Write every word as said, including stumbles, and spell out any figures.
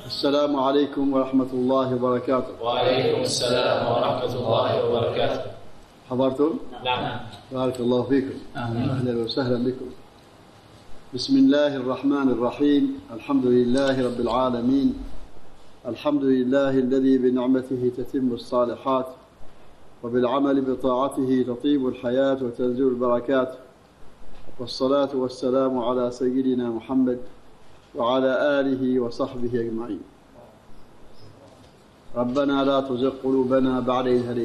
السلام عليكم ورحمة الله وبركاته. وعليكم السلام ورحمة الله وبركاته. حضرتم؟ نعم. بارك الله فيكم. آمين. أهلا وسهلا بكم. بسم الله الرحمن الرحيم. الحمد لله رب العالمين. الحمد لله الذي بنعمته تتم الصالحات وبالعمل بطاعته تطيب الحياة وتنزل البركات، والصلاة والسلام على سيدنا محمد وعلى آله وصحبه أجمعين. ربنا لا تزغ قلوبنا بعد إذ هديتنا